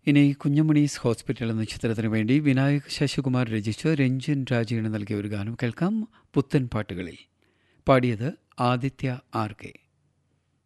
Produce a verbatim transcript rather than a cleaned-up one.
ഇനി കുഞ്ഞമണീസ് ഹോസ്പിറ്റൽ എന്ന ചിത്രത്തിനു വേണ്ടി വിനായക് ശശികുമാർ രചിച്ച് രഞ്ജൻ രാജീണ് നൽകിയ ഒരു ഗാനം കേൾക്കാം. പുത്തൻ പാട്ടുകളിൽ പാടിയത് ആദിത്യ ആർ കെ.